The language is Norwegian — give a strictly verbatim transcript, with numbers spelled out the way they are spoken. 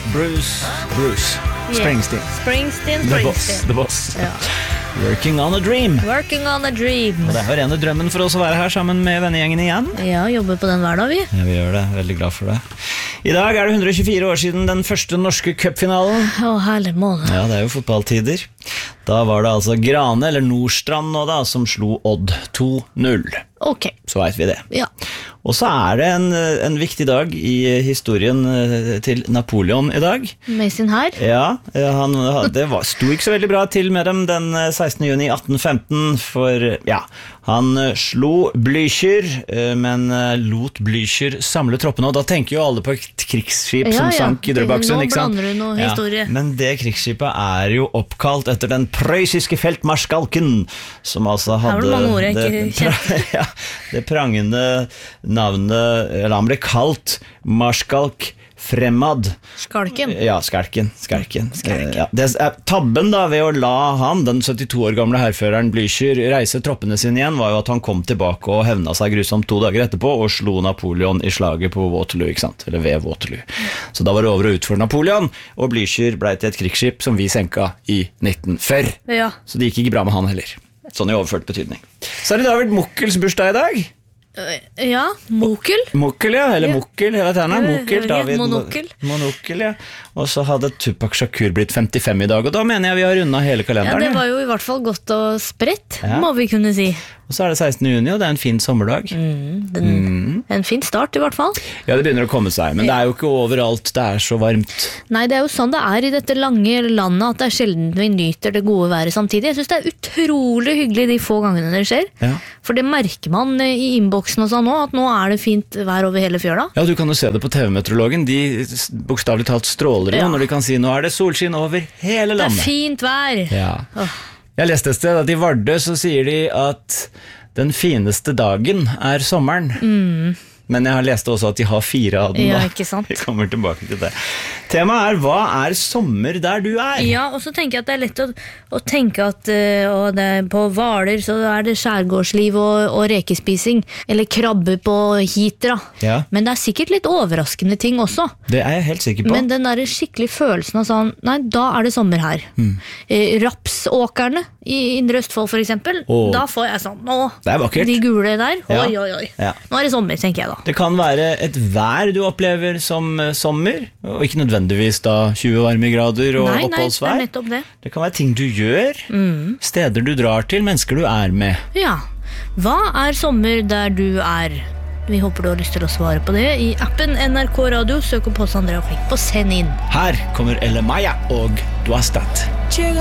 Bruce, Bruce Springsteen. Yeah. Springsteen, The boss, Springsteen. the boss. Ja. Working on a dream. Working on a dream. Og det er jo rene drømmen for oss å være her sammen med vennegjengen igjen. Ja, jobber på den hver dag, vi. Ja, vi gjør det. Veldig glad for det. I dag er det hundre og tjuefire år siden den første norske cupfinalen. Å, herlig måned. Ja, det er jo fotballtider. Da var det altså Grane, eller Nordstrand nå da, som slo Odd to null. Ok. Så vet vi det. Ja. Og så er det en, en viktig dag i historien til Napoleon i dag. Med sin her. Ja, han, det var, sto ikke så veldig bra til med dem den sekstende juni atten femten, for ja, han slo Blücher, men lot Blücher samle troppene, og da tenker jo alle på et krigsskip Ja, som ja. sank i Drøbaksen, ikke sant? Nå blander du noe historie. Ja, men det krigsskipet er jo oppkalt etter den prøysiske feltmarskalken, som altså hadde Her var det mange ord jeg det, ikke kjente. ja, det prangende navnet, eller han ble kalt Marskalk Fremad. Skalken. Ja, skalken, skalken. Skalken. Ja, det er tabben da ved å la han, den syttito år gamle herføreren Blücher, reise troppene sine igjen, var jo at han kom tilbake og hevna seg grusomt to dager etterpå og slo Napoleon i slaget på Waterloo, ikke sant? Eller ved Waterloo. Så da var det over og ut for Napoleon, og Blücher ble til et krigsskip som vi senka i nitten før. Ja. Så det gikk ikke bra med han heller. Sånn i overført betydning. Så er det David Muckels bursdag i dag. Ja, Mokel. Mokkel, ja, eller Mokkel, jeg vet henne. Mokkel, David Monokkel. Monokkel, ja. Og så hadde Tupac Shakur blitt femtifem i dag, og da mener jeg vi har rundet hele Ja, kalenderen. det var jo i hvert fall godt og spredt, Ja. må vi kunne si. Og så er det sekstende juni, og det er en fin sommerdag. Mm, den, En fin start i hvert fall. Ja, det begynner å komme seg, men det er jo ikke overalt det er så varmt. Nei, det er jo sånn det er i dette lange landet, at det er sjelden vi nyter det gode været samtidig. Jeg synes det er utrolig hyggelig de få gangene det skjer. Ja. For det merker man i innboksen og sånn nå, at nå er det fint vær over hele fjøla. Ja, du kan jo se det på T V-meteorologen. De bokstavelig talt stråler jo Ja. når de kan si nå er det solskinn over hele Det er landet. fint vær. Ja. Åh. Jeg leste et sted at i Vardø så sier de at den fineste dagen er sommeren. Mm. Men jeg har lest også at de har fire av den. Ja, da. ikke sant? Vi kommer tilbake til det. Temaet er hva er sommer der du er? Ja, og så tenker jeg at det er lett å, å tenke at uh, og det er på Hvaler så er det skjærgårdsliv og, og rekespising, eller krabbe på Hitra. Ja. Men det er sikkert litt overraskende ting også. Det er jeg helt sikker på. Men den der skikkelig følelsen av sånn, nei, da er det sommer her. Mm. Eh, rapsåkerne i Indre Østfold for eksempel, Åh. da får jeg sånn, nå, Det er vakkert. de gule der, Ja. oi, oi, oi. Ja. Nå er det sommer, tenker jeg da. Det kan være et vær du opplever som eh, sommer, og ikke nødvendigvis da tjue varmegrader og Nei, nei, det oppholdsvær. er nettopp det. Det kan være ting du gjør, steder du drar til, mennesker du er med. Ja, hva er sommer der du er? Vi håper du har lyst til å svare på det i appen N R K Radio. Søk opp hos Andrea og klikk på send inn. Her kommer Elle Maya og Du har stått.